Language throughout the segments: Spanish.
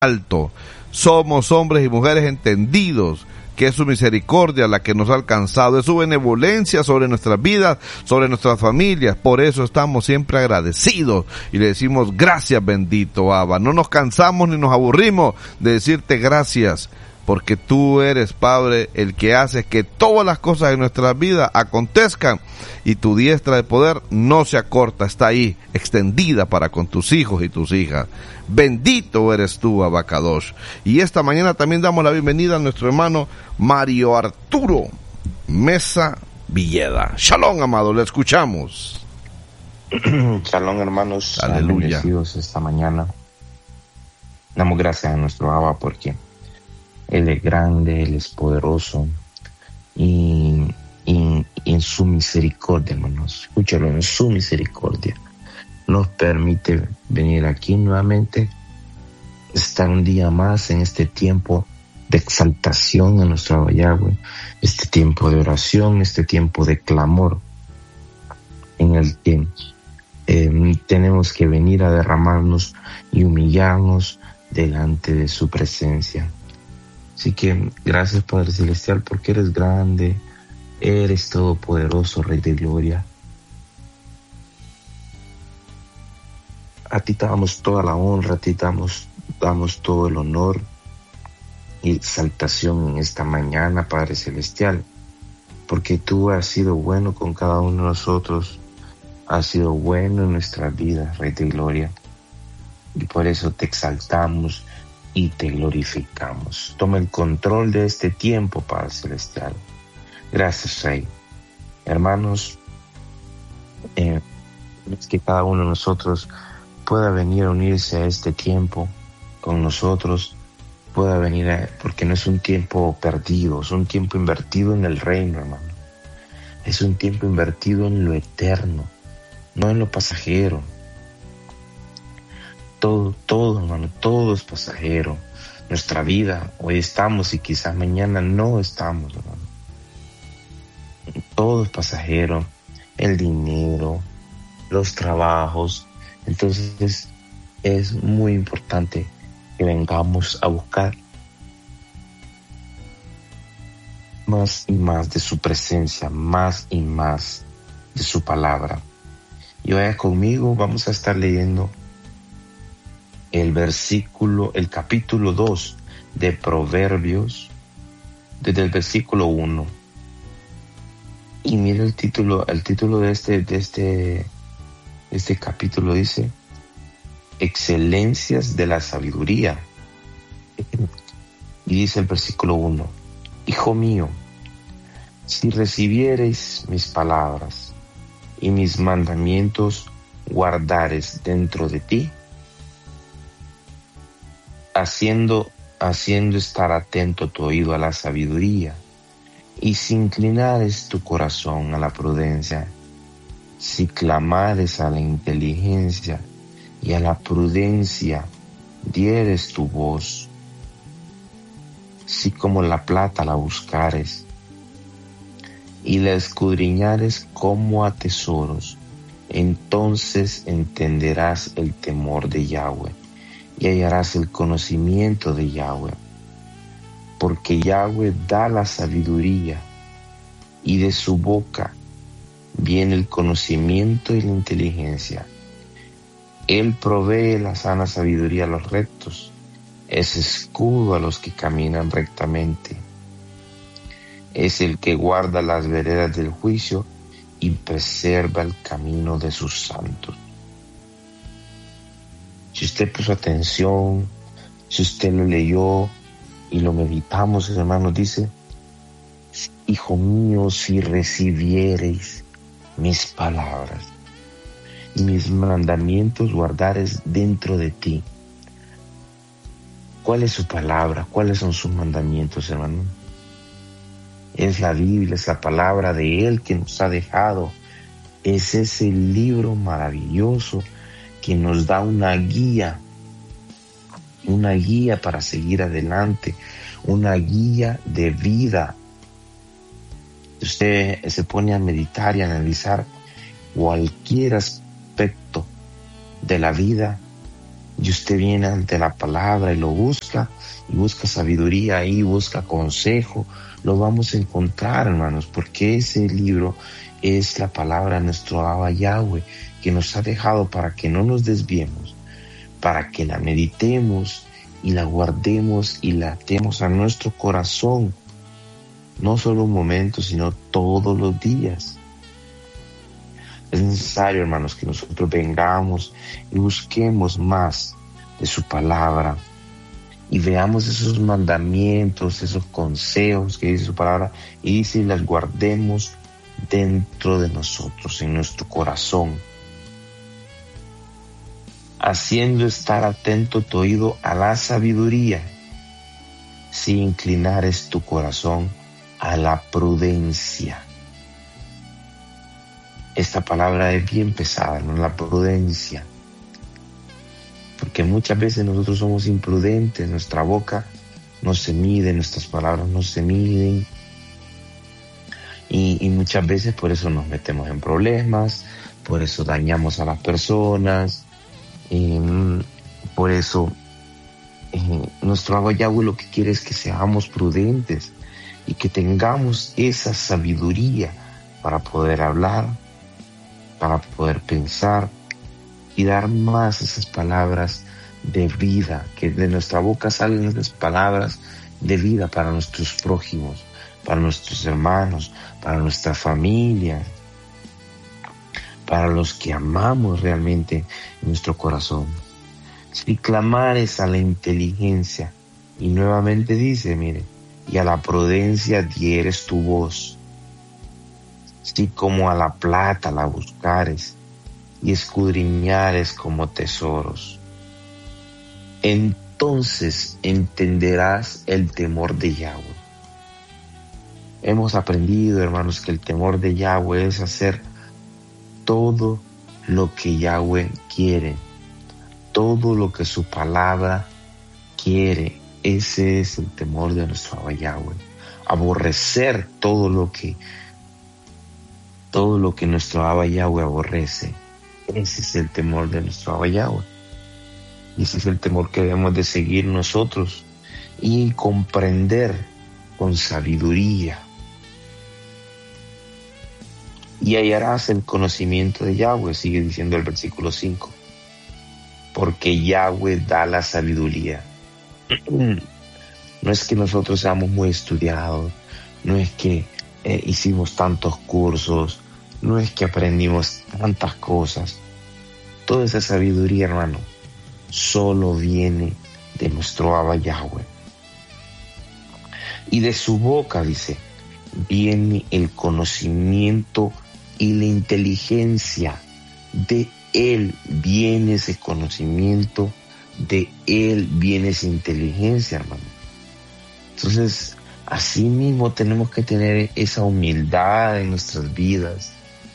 alto. Somos hombres y mujeres entendidos, que es su misericordia la que nos ha alcanzado, es su benevolencia sobre nuestras vidas, sobre nuestras familias. Por eso estamos siempre agradecidos y le decimos gracias, bendito Abba. No nos cansamos ni nos aburrimos de decirte gracias, porque tú eres, Padre, el que hace que todas las cosas en nuestras vidas acontezcan, y tu diestra de poder no se acorta, está ahí, extendida para con tus hijos y tus hijas. Bendito eres tú, Abba Kadosh. Y esta mañana también damos la bienvenida a nuestro hermano Mario Arturo Mesa Villeda. Shalom, amado, le escuchamos. Shalom, hermanos. Aleluya. Bendecidos esta mañana. Damos gracias a nuestro Abba porque Él es grande, Él es poderoso, y en su misericordia, hermanos, escúchalo, en su misericordia nos permite venir aquí nuevamente, estar un día más en este tiempo de exaltación a nuestro Yahweh, este tiempo de oración, este tiempo de clamor, en el que tenemos que venir a derramarnos y humillarnos delante de su presencia. Así que gracias, Padre Celestial, porque eres grande, eres todopoderoso, Rey de Gloria. A ti te damos toda la honra, a ti te damos todo el honor y exaltación en esta mañana, Padre Celestial, porque tú has sido bueno con cada uno de nosotros, has sido bueno en nuestras vidas, Rey de Gloria, y por eso te exaltamos y te glorificamos. Toma el control de este tiempo, Padre Celestial. Gracias, Rey. Hermanos, es que cada uno de nosotros pueda venir a unirse a este tiempo con nosotros, pueda venir porque no es un tiempo perdido, es un tiempo invertido en el reino, hermano. Es un tiempo invertido en lo eterno, no en lo pasajero. Todo, hermano, todo es pasajero. Nuestra vida, hoy estamos y quizás mañana no estamos, hermano. Todo es pasajero, el dinero, los trabajos. Entonces es muy importante que vengamos a buscar más y más de su presencia, más y más de su palabra. Y vaya conmigo, vamos a estar leyendo el capítulo 2 de Proverbios, desde el versículo 1. Y mira el título de este capítulo dice: Excelencias de la sabiduría. Y dice el versículo 1: Hijo mío, si recibiereis mis palabras y mis mandamientos guardares dentro de ti, haciendo estar atento tu oído a la sabiduría, y si inclinares tu corazón a la prudencia, si clamares a la inteligencia y a la prudencia dieres tu voz, si como la plata la buscares y la escudriñares como a tesoros, entonces entenderás el temor de Yahweh y hallarás el conocimiento de Yahweh, porque Yahweh da la sabiduría, y de su boca viene el conocimiento y la inteligencia. Él provee la sana sabiduría a los rectos, es escudo a los que caminan rectamente. Es el que guarda las veredas del juicio y preserva el camino de sus santos. Si usted puso atención, si usted lo leyó y lo meditamos, hermanos, dice: Hijo mío, si recibiereis mis palabras y mis mandamientos guardares dentro de ti. ¿Cuál es su palabra? ¿Cuáles son sus mandamientos, hermano? Es la Biblia, es la palabra de Él que nos ha dejado. Es ese libro maravilloso que nos da una guía para seguir adelante, una guía de vida. Usted se pone a meditar y a analizar cualquier aspecto de la vida, y usted viene ante la palabra y lo busca, y busca sabiduría ahí, busca consejo, lo vamos a encontrar, hermanos, porque ese libro es la palabra de nuestro Abba Yahweh, que nos ha dejado para que no nos desviemos, para que la meditemos y la guardemos y la atemos a nuestro corazón, no solo un momento, sino todos los días. Es necesario, hermanos, que nosotros vengamos y busquemos más de su palabra y veamos esos mandamientos, esos consejos que dice su palabra, y dice y las guardemos dentro de nosotros, en nuestro corazón, haciendo estar atento tu oído a la sabiduría, si inclinares tu corazón a la prudencia. Esta palabra es bien pesada, ¿no? La prudencia. Porque muchas veces nosotros somos imprudentes, nuestra boca no se mide, nuestras palabras no se miden. Y muchas veces por eso nos metemos en problemas, por eso dañamos a las personas, por eso nuestro Abba Yahweh lo que quiere es que seamos prudentes y que tengamos esa sabiduría para poder hablar, para poder pensar y dar más esas palabras de vida, que de nuestra boca salen esas palabras de vida para nuestros prójimos, para nuestros hermanos, para nuestra familia, para los que amamos realmente en nuestro corazón. Si clamares a la inteligencia, y nuevamente dice, mire, y a la prudencia dieres tu voz, si como a la plata la buscares, y escudriñares como tesoros, entonces entenderás el temor de Yahweh. Hemos aprendido, hermanos, que el temor de Yahweh es hacer todo lo que Yahweh quiere, todo lo que su palabra quiere. Ese es el temor de nuestro Abba Yahweh. Aborrecer todo lo que nuestro Abba Yahweh aborrece. Ese es el temor de nuestro Abba Yahweh. Y ese es el temor que debemos de seguir nosotros y comprender con sabiduría. Y hallarás el conocimiento de Yahweh, sigue diciendo el versículo 5. Porque Yahweh da la sabiduría. No es que nosotros seamos muy estudiados, no es que hicimos tantos cursos, no es que aprendimos tantas cosas. Toda esa sabiduría, hermano, solo viene de nuestro Abba Yahweh. Y de su boca, dice, viene el conocimiento y la inteligencia. De Él viene ese conocimiento, de Él viene esa inteligencia, hermano. Entonces, así mismo tenemos que tener esa humildad en nuestras vidas,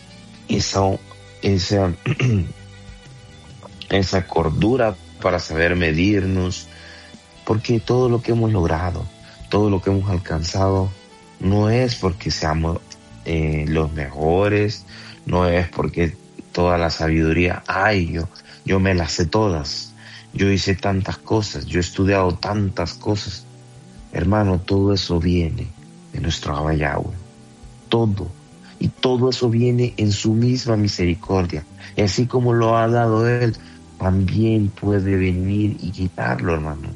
esa cordura para saber medirnos, porque todo lo que hemos logrado, todo lo que hemos alcanzado, no es porque seamos los mejores, no es porque toda la sabiduría, yo me las sé todas, yo hice tantas cosas, yo he estudiado tantas cosas. Hermano, todo eso viene de nuestro Abba Yahweh, todo. Y todo eso viene en su misma misericordia. Y así como lo ha dado Él, también puede venir y quitarlo, hermano.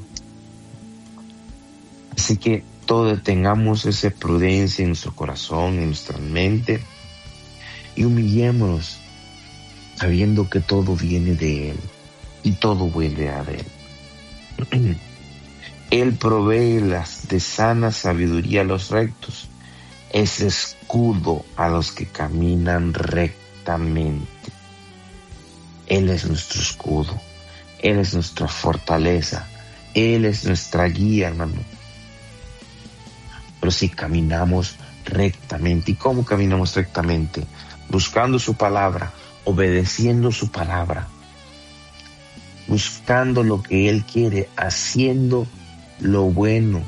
Así que todos tengamos esa prudencia en nuestro corazón, en nuestra mente, y humillémonos, sabiendo que todo viene de Él y todo vuelve a Él. Él provee de sana sabiduría a los rectos, es escudo a los que caminan rectamente. Él es nuestro escudo, Él es nuestra fortaleza, Él es nuestra guía, hermano. Pero si caminamos rectamente, ¿y cómo caminamos rectamente? Buscando su palabra, obedeciendo su palabra, buscando lo que Él quiere, haciendo lo bueno.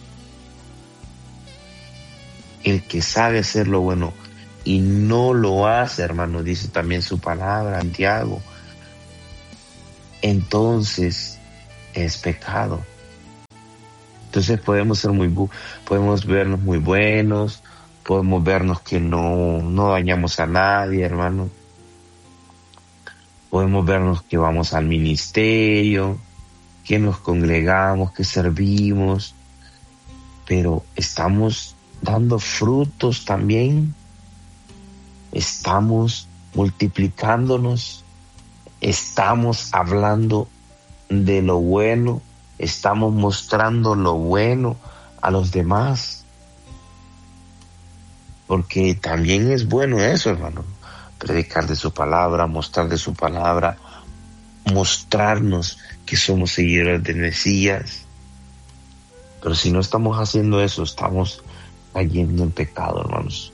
El que sabe hacer lo bueno y no lo hace, hermano, dice también su palabra, Santiago, entonces es pecado. Entonces podemos vernos muy buenos, podemos vernos que no dañamos a nadie, hermano. Podemos vernos que vamos al ministerio, que nos congregamos, que servimos, pero estamos dando frutos también, estamos multiplicándonos, estamos hablando de lo bueno, estamos mostrando lo bueno a los demás, porque también es bueno eso, hermano, predicar de su palabra, mostrar de su palabra, mostrarnos que somos seguidores del Mesías. Pero si no estamos haciendo eso, estamos cayendo en pecado, hermanos.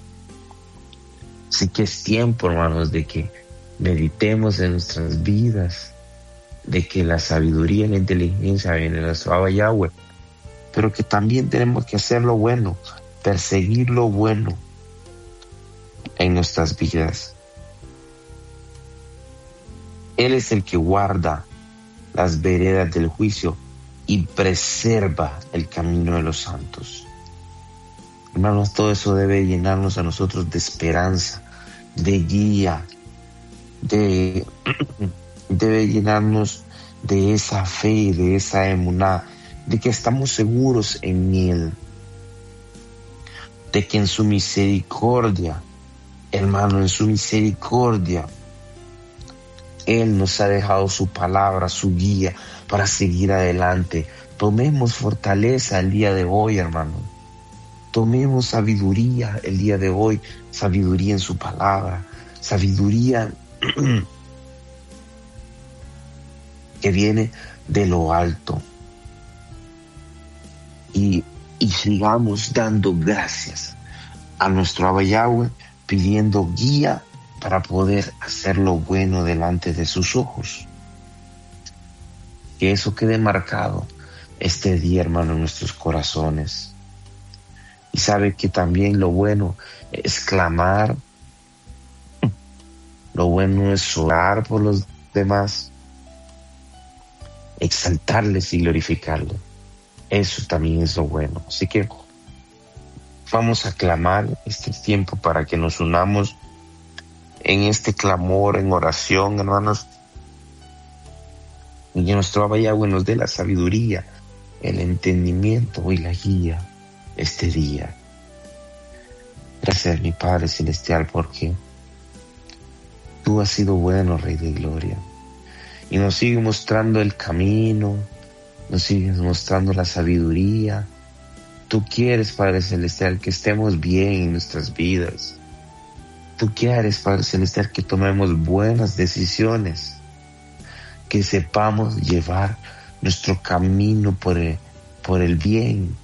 Así que es tiempo, hermanos, de que meditemos en nuestras vidas, de que la sabiduría y la inteligencia vienen de nuestro Abba Yahweh, pero que también tenemos que hacer lo bueno, perseguir lo bueno en nuestras vidas. Él es el que guarda las veredas del juicio y preserva el camino de los santos. Hermanos, todo eso debe llenarnos a nosotros de esperanza, de guía, debe llenarnos de esa fe, de esa emuná, de que estamos seguros en Él, de que en su misericordia, hermano, en su misericordia, Él nos ha dejado su palabra, su guía para seguir adelante. Tomemos fortaleza el día de hoy, hermano. Tomemos sabiduría el día de hoy, sabiduría en su palabra, sabiduría que viene de lo alto. Y sigamos dando gracias a nuestro Abba Yahweh, pidiendo guía para poder hacer lo bueno delante de sus ojos. Que eso quede marcado este día, hermano, en nuestros corazones. Y sabe que también lo bueno es clamar, lo bueno es orar por los demás, exaltarles y glorificarles. Eso también es lo bueno. Así que vamos a clamar este tiempo para que nos unamos en este clamor, en oración, hermanos, y que nuestro Abba Yahweh nos dé la sabiduría, el entendimiento y la guía este día. Gracias, mi Padre Celestial, porque tú has sido bueno, Rey de Gloria, y nos sigues mostrando el camino, nos sigues mostrando la sabiduría. Tú quieres, Padre Celestial, que estemos bien en nuestras vidas. Tú quieres, Padre Celestial, que tomemos buenas decisiones, que sepamos llevar nuestro camino por el bien.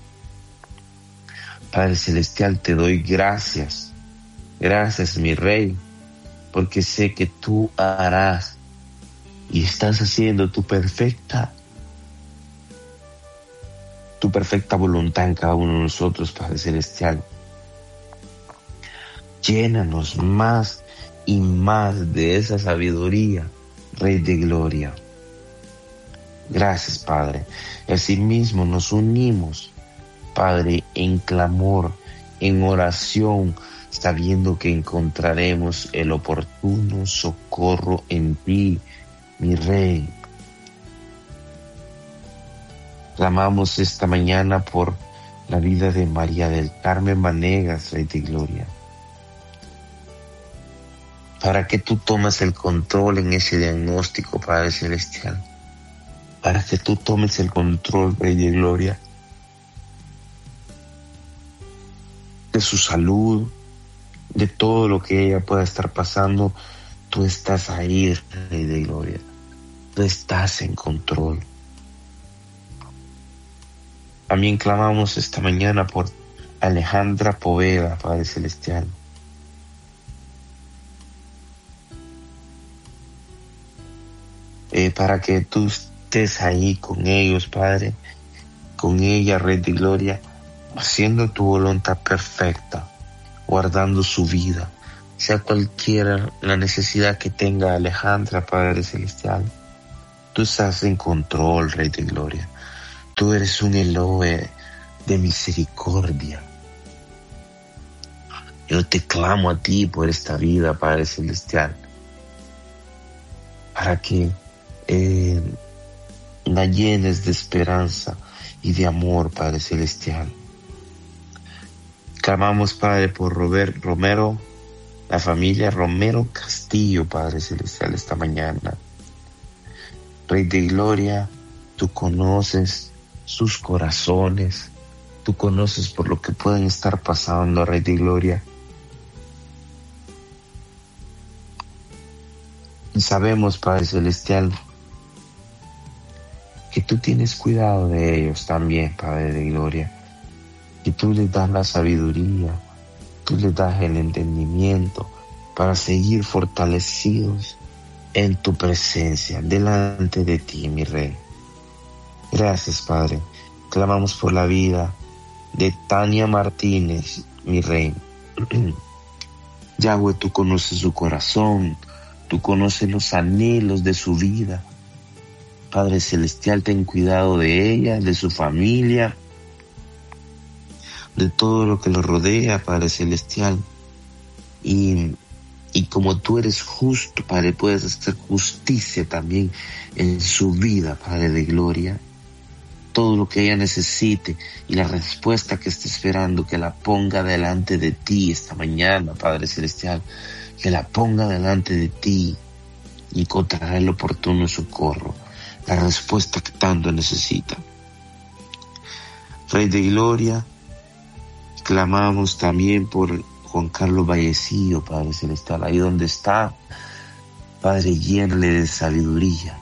Padre Celestial, te doy gracias. Gracias, mi Rey, porque sé que tú harás y estás haciendo tu perfecta voluntad en cada uno de nosotros, Padre Celestial. Llénanos más y más de esa sabiduría, Rey de Gloria. Gracias, Padre. Y asimismo nos unimos, Padre, en clamor, en oración, sabiendo que encontraremos el oportuno socorro en ti, mi Rey. Clamamos esta mañana por la vida de María del Carmen Vanegas, Rey de Gloria, para que tú tomes el control en ese diagnóstico, Padre Celestial, para que tú tomes el control, Rey de Gloria, de su salud, de todo lo que ella pueda estar pasando. Tú estás ahí, Rey de Gloria, tú estás en control. También clamamos esta mañana por Alejandra Poveda, Padre Celestial, para que tú estés ahí con ellos, Padre, con ella, Rey de Gloria, haciendo tu voluntad perfecta, guardando su vida, sea cualquiera la necesidad que tenga Alejandra, Padre Celestial. Tú estás en control, Rey de Gloria. Tú eres un Elohe de misericordia. Yo te clamo a ti por esta vida, Padre Celestial, para que la llenes de esperanza y de amor, Padre Celestial. Clamamos, Padre, por Romero, la familia Romero Castillo, Padre Celestial, esta mañana. Rey de Gloria, tú conoces sus corazones, tú conoces por lo que pueden estar pasando, Rey de Gloria. Y sabemos, Padre Celestial, que tú tienes cuidado de ellos también, Padre de Gloria. Que tú les das la sabiduría, tú les das el entendimiento para seguir fortalecidos en tu presencia, delante de ti, mi Rey. Gracias, Padre. Clamamos por la vida de Tania Martínez, mi Rey. Yahweh, tú conoces su corazón, tú conoces los anhelos de su vida. Padre Celestial, ten cuidado de ella, de su familia, de todo lo que lo rodea, Padre Celestial. Y como tú eres justo, Padre, puedes hacer justicia también en su vida, Padre de Gloria. Todo lo que ella necesite y la respuesta que esté esperando, que la ponga delante de ti esta mañana, Padre Celestial. Que la ponga delante de ti y encontrará el oportuno socorro, la respuesta que tanto necesita. Rey de Gloria, clamamos también por Juan Carlos Vallecillo, Padre Celestial, ahí donde está. Padre, llénale de sabiduría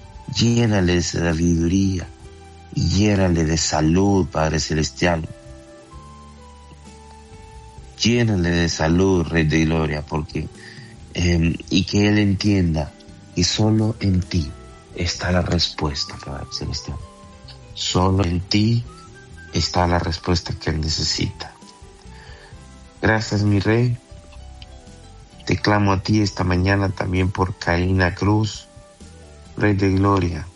y llénale de salud, Padre Celestial. Llénale de salud, Rey de Gloria, porque y que él entienda que solo en ti está la respuesta, Padre Celestial. Solo en ti está la respuesta que él necesita. Gracias, mi Rey. Te clamo a ti esta mañana también por Karina Cruz, Rey de Gloria,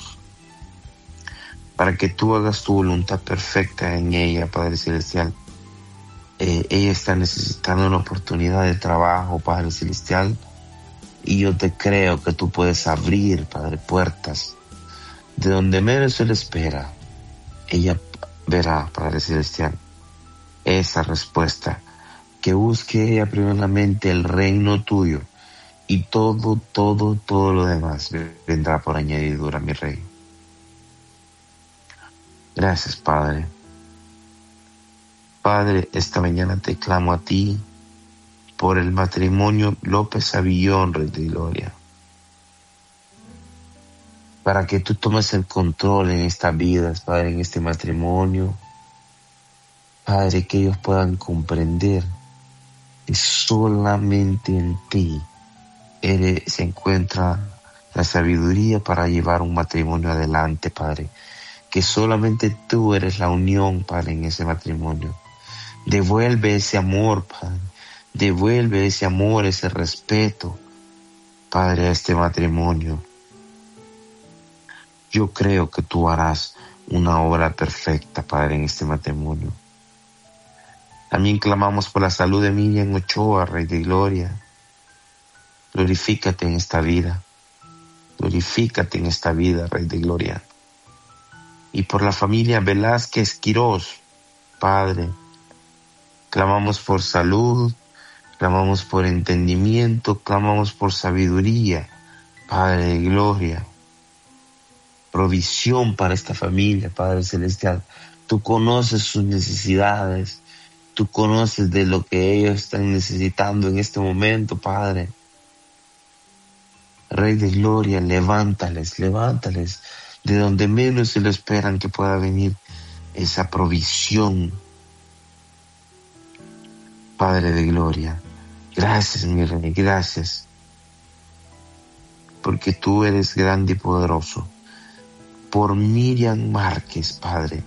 para que tú hagas tu voluntad perfecta en ella, Padre Celestial. Ella está necesitando una oportunidad de trabajo, Padre Celestial, y yo te creo que tú puedes abrir, Padre, puertas de donde menos se le espera. Ella verá, Padre Celestial, esa respuesta. Que busque ella primeramente el reino tuyo y todo lo demás vendrá por añadidura, mi Rey. Gracias, Padre. Padre, esta mañana te clamo a ti por el matrimonio López Avillón, Rey de Gloria, para que tú tomes el control en estas vidas, Padre, en este matrimonio. Padre, que ellos puedan comprender que solamente en ti se encuentra la sabiduría para llevar un matrimonio adelante, Padre. Que solamente tú eres la unión, Padre, en ese matrimonio. Devuelve ese amor, Padre. Devuelve ese amor, ese respeto, Padre, a este matrimonio. Yo creo que tú harás una obra perfecta, Padre, en este matrimonio. También clamamos por la salud de Miriam Ochoa, Rey de Gloria. Glorifícate en esta vida. Glorifícate en esta vida, Rey de Gloria. Y por la familia Velázquez Quirós, Padre, clamamos por salud, clamamos por entendimiento, clamamos por sabiduría, Padre de Gloria. Provisión para esta familia, Padre Celestial. Tú conoces sus necesidades. Tú conoces de lo que ellos están necesitando en este momento, Padre. Rey de Gloria, levántales de donde menos se lo esperan que pueda venir esa provisión. Padre de Gloria, gracias, mi Rey, gracias, porque tú eres grande y poderoso. Por Miriam Márquez, Padre,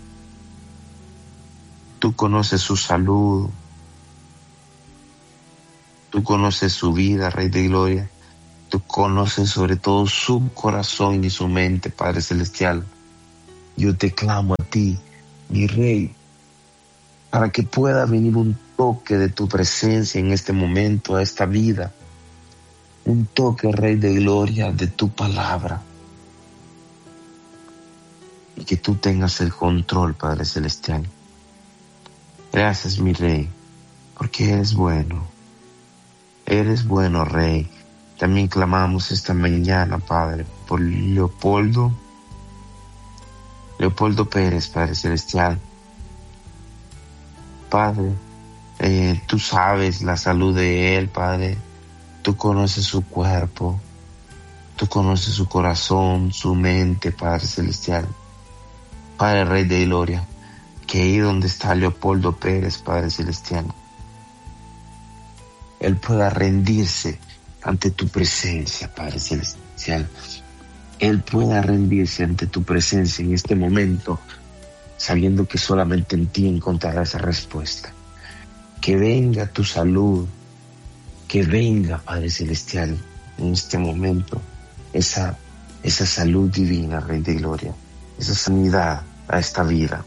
tú conoces su salud, tú conoces su vida, Rey de Gloria, Tú conoces sobre todo su corazón y su mente, Padre Celestial. Yo te clamo a ti, mi Rey, para que pueda venir un toque de tu presencia en este momento, a esta vida. Un toque, Rey de Gloria, de tu palabra. Y que tú tengas el control, Padre Celestial. Gracias, mi Rey, porque eres bueno. Eres bueno, Rey. También clamamos esta mañana, Padre, por Leopoldo Pérez, Padre Celestial. Padre, tú sabes la salud de él, Padre. Tú conoces su cuerpo, tú conoces su corazón, su mente, Padre Celestial. Padre Rey de Gloria, que ahí donde está Leopoldo Pérez, Padre Celestial, él pueda rendirse ante tu presencia, Padre Celestial. Él pueda rendirse ante tu presencia en este momento, sabiendo que solamente en ti encontrará esa respuesta. Que venga tu salud, que venga, Padre Celestial, en este momento, esa salud divina, Rey de Gloria, esa sanidad a esta vida.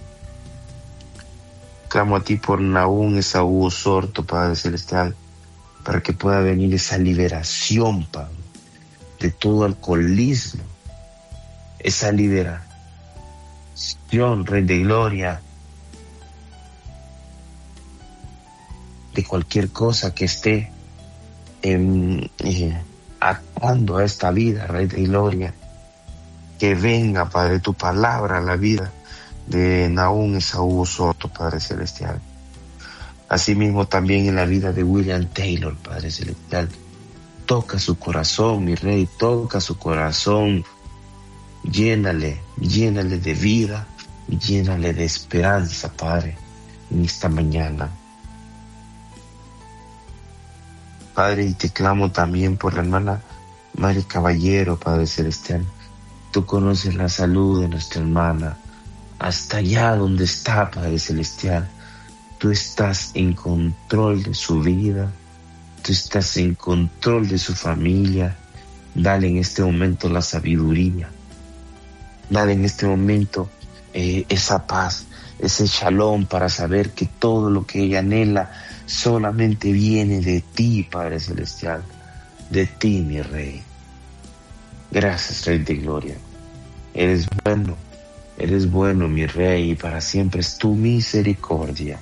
Clamo a ti por Nahum Esaú Osorto, Padre Celestial, para que pueda venir esa liberación, Padre, de todo alcoholismo, esa liberación, Rey de Gloria, de cualquier cosa que esté atando a esta vida, Rey de Gloria. Que venga, Padre, tu palabra a la vida de Nahum Esaú Soto, Padre Celestial. Asimismo también en la vida de William Taylor, Padre Celestial. Toca su corazón, mi Rey, toca su corazón. Llénale de vida, llénale de esperanza, Padre, en esta mañana. Padre, y te clamo también por la hermana Mari Caballero, Padre Celestial. Tú conoces la salud de nuestra hermana, hasta allá donde está, Padre Celestial. Tú estás en control de su vida, tú estás en control de su familia. Dale en este momento la sabiduría. Dale en este momento esa paz, ese shalom para saber que todo lo que ella anhela solamente viene de ti, Padre Celestial, de ti, mi Rey. Gracias, Rey de Gloria. Eres bueno, mi Rey, y para siempre es tu misericordia.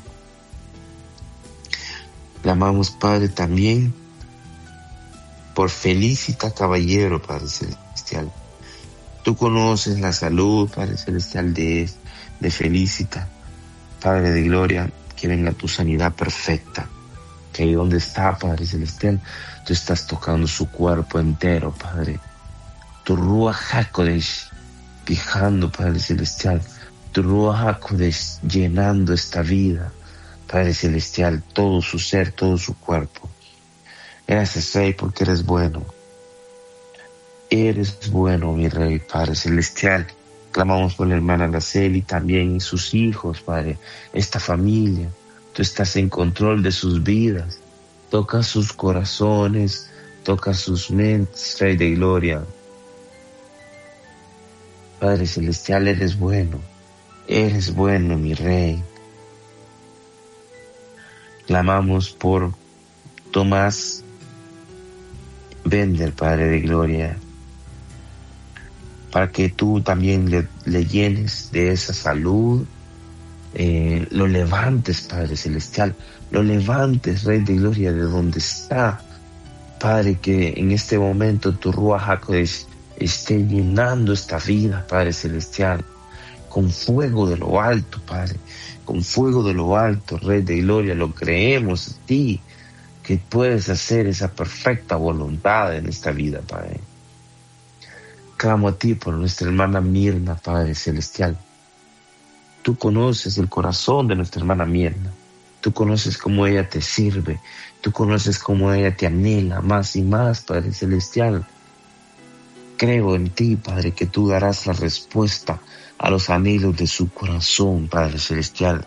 Clamamos, Padre, también por Felicita Caballero, Padre Celestial. Tú conoces la salud, Padre Celestial, de Felicita. Padre de Gloria, que venga tu sanidad perfecta. Que ahí donde está, Padre Celestial, tú estás tocando su cuerpo entero, Padre. Tu Ruach HaKodesh fijando, Padre Celestial. Tu Ruach HaKodesh llenando esta vida, Padre Celestial, todo su ser, todo su cuerpo. Gracias, Rey, porque eres bueno. Eres bueno, mi Rey, Padre Celestial. Clamamos por la hermana Araceli también y sus hijos, Padre, esta familia. Tú estás en control de sus vidas. Toca sus corazones, toca sus mentes, Rey de Gloria. Padre Celestial, eres bueno, mi Rey. Clamamos por Tomás Bender, Padre de Gloria, para que tú también le llenes de esa salud, lo levantes, Padre Celestial, lo levantes, Rey de Gloria, de donde está, Padre, que en este momento tu Ruach HaKodesh esté llenando esta vida, Padre Celestial, con fuego de lo alto, Padre, con fuego de lo alto, Rey de Gloria. Lo creemos en ti, que puedes hacer esa perfecta voluntad en esta vida, Padre. Clamo a ti por nuestra hermana Mirna, Padre Celestial. Tú conoces el corazón de nuestra hermana Mirna. Tú conoces cómo ella te sirve. Tú conoces cómo ella te anhela más y más, Padre Celestial. Creo en ti, Padre, que tú darás la respuesta a los anhelos de su corazón, Padre Celestial.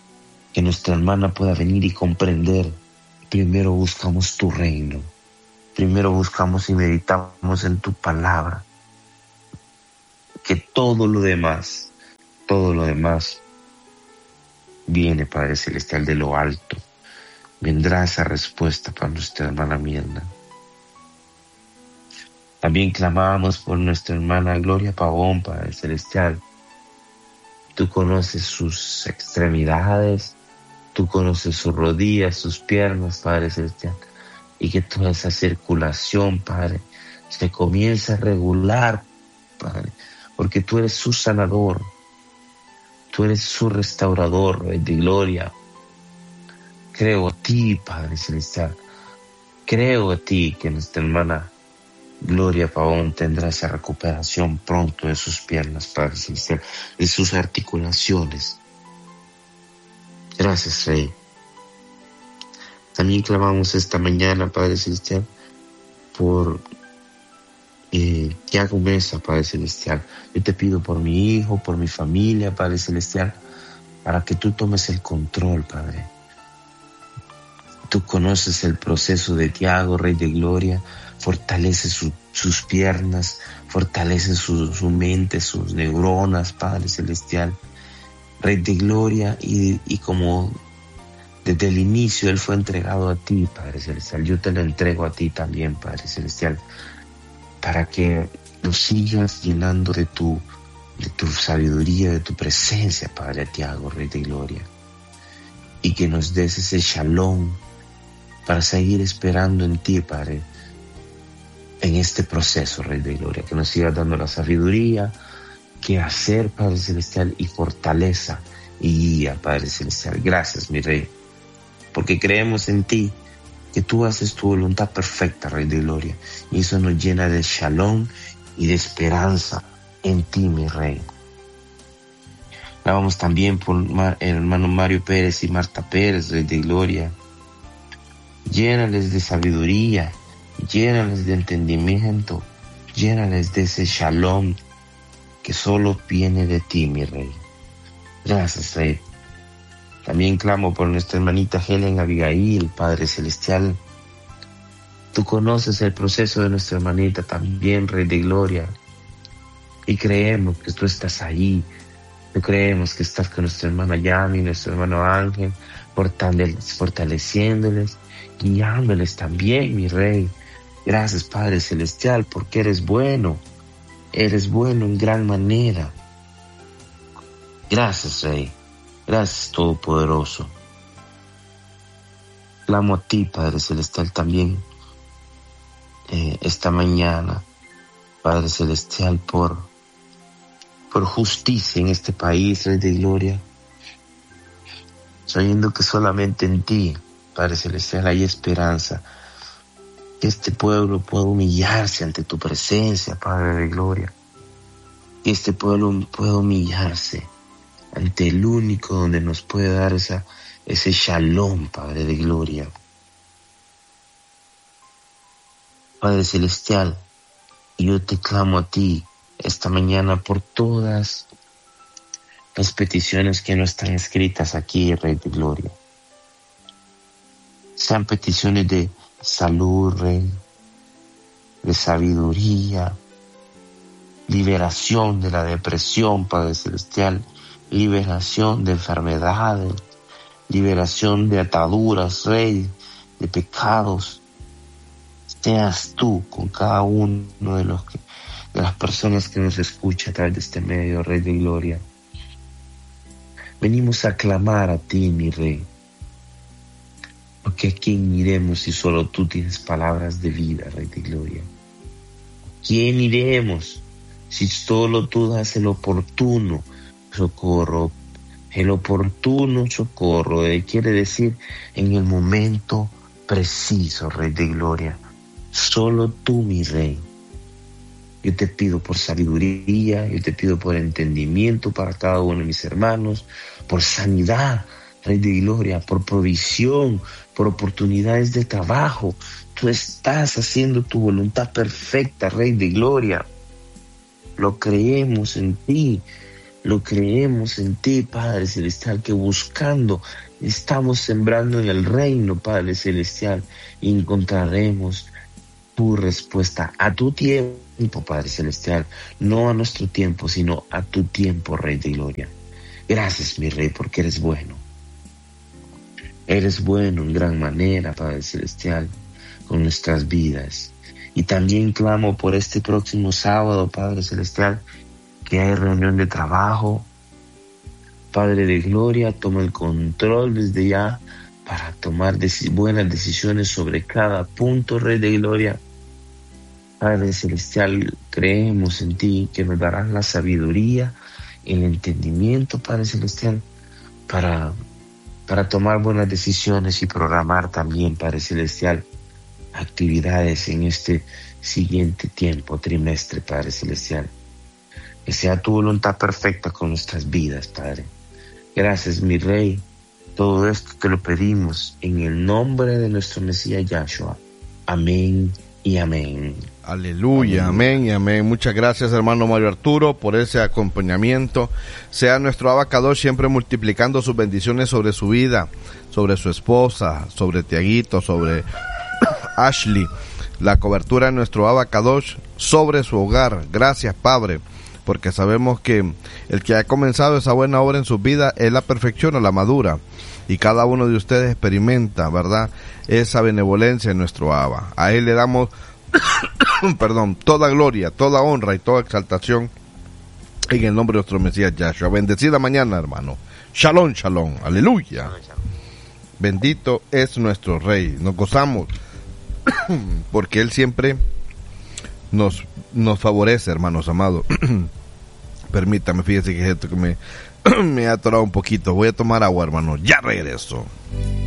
Que nuestra hermana pueda venir y comprender. Primero buscamos tu reino. primero buscamos y meditamos en tu palabra, que todo lo demás viene, Padre Celestial, de lo alto. Vendrá esa respuesta para nuestra hermana Mirna. También clamamos por nuestra hermana Gloria Pavón, Padre Celestial. Tú conoces sus extremidades, tú conoces sus rodillas, sus piernas, Padre Celestial. Y que toda esa circulación, Padre, se comience a regular, Padre. Porque tú eres su sanador, tú eres su restaurador, Rey de Gloria. Creo a ti, Padre Celestial. Creo a ti que nuestra hermana Gloria Pavón tendrá esa recuperación pronto de sus piernas, Padre Celestial, de sus articulaciones. Gracias, Rey. También clamamos esta mañana, Padre Celestial, por Tiago Mesa, Padre Celestial. Yo te pido por mi hijo, por mi familia, Padre Celestial, para que tú tomes el control, Padre. Tú conoces el proceso de Tiago, Rey de Gloria. Fortalece sus piernas, fortalece su mente, sus neuronas, Padre Celestial. Rey de Gloria, y como desde el inicio Él fue entregado a ti, Padre Celestial, yo te lo entrego a ti también, Padre Celestial, para que lo sigas llenando de tu sabiduría, de tu presencia, Padre Tiago, Rey de Gloria. Y que nos des ese shalom para seguir esperando en ti, Padre, en este proceso, Rey de Gloria. Que nos sigas dando la sabiduría, que hacer, Padre Celestial, y fortaleza y guía, Padre Celestial. Gracias, mi Rey, porque creemos en ti, que tú haces tu voluntad perfecta, Rey de Gloria, y eso nos llena de shalom y de esperanza en ti, mi Rey. Vamos también por el hermano Mario Pérez y Marta Pérez, Rey de Gloria. Llénales de sabiduría, llénales de entendimiento, llénales de ese shalom que solo viene de ti, mi Rey. Gracias, Rey. También clamo por nuestra hermanita Helen Abigail, Padre Celestial. Tú conoces el proceso de nuestra hermanita también, Rey de Gloria. Y creemos que tú estás ahí. Tú creemos que estás con nuestra hermana Yami, nuestro hermano Ángel, fortaleciéndoles, guiándoles también, mi Rey. Gracias, Padre Celestial, porque eres bueno en gran manera. Gracias, Rey. Gracias, Todopoderoso. Clamo a ti, Padre Celestial, también esta mañana, Padre Celestial, por justicia en este país, Rey de Gloria, sabiendo que solamente en ti, Padre Celestial, hay esperanza, que este pueblo pueda humillarse ante tu presencia, Padre de Gloria, que este pueblo pueda humillarse ante el único donde nos puede dar ese shalom, Padre de Gloria. Padre Celestial, yo te clamo a ti esta mañana por todas las peticiones que no están escritas aquí, Rey de Gloria. Sean peticiones de salud, Rey, de sabiduría, liberación de la depresión, Padre Celestial, liberación de enfermedades, liberación de ataduras, Rey, de pecados. Seas tú con cada uno de las personas que nos escuchan a través de este medio, Rey de Gloria. Venimos a clamar a ti, mi Rey, porque a quién iremos si solo tú tienes palabras de vida, Rey de Gloria. ¿A quién iremos si solo tú das el oportuno socorro? El oportuno socorro quiere decir en el momento preciso, Rey de Gloria. Solo tú, mi Rey. Yo te pido por sabiduría, yo te pido por entendimiento para cada uno de mis hermanos, por sanidad, Rey de Gloria, por provisión, por oportunidades de trabajo. Tú estás haciendo tu voluntad perfecta, Rey de Gloria. Lo creemos en ti, Padre Celestial, que buscando estamos sembrando en el reino, Padre Celestial, y encontraremos tu respuesta a tu tiempo, Padre Celestial, no a nuestro tiempo, sino a tu tiempo, Rey de Gloria. Gracias, mi Rey, porque eres bueno. Eres bueno en gran manera, Padre Celestial, con nuestras vidas. Y también clamo por este próximo sábado, Padre Celestial, que hay reunión de trabajo. Padre de Gloria, toma el control desde ya para tomar buenas decisiones sobre cada punto, Rey de Gloria. Padre Celestial, creemos en ti, que nos darás la sabiduría, el entendimiento, Padre Celestial, para tomar buenas decisiones y programar también, Padre Celestial, actividades en este siguiente tiempo, trimestre, Padre Celestial. Que sea tu voluntad perfecta con nuestras vidas, Padre. Gracias, mi Rey. Todo esto te lo pedimos en el nombre de nuestro Mesías Yahshua. Amén y amén. Aleluya, amén y amén. Muchas gracias, hermano Mario Arturo, por ese acompañamiento. Sea nuestro Abacadosh siempre multiplicando sus bendiciones sobre su vida, sobre su esposa, sobre Tiaguito, sobre Ashley. La cobertura de nuestro Abacadosh sobre su hogar. Gracias, Padre, porque sabemos que el que ha comenzado esa buena obra en su vida, Él la perfecciona, la madura. Y cada uno de ustedes experimenta, ¿verdad?, esa benevolencia en nuestro Abba. A Él le damos toda gloria, toda honra y toda exaltación en el nombre de nuestro Mesías Yahshua. Bendecida mañana, hermano. Shalom, shalom. Aleluya. Bendito es nuestro Rey. Nos gozamos porque Él siempre nos favorece, hermanos amados. Permítame, fíjese que es esto que me ha atorado un poquito. Voy a tomar agua, hermano. Ya regreso.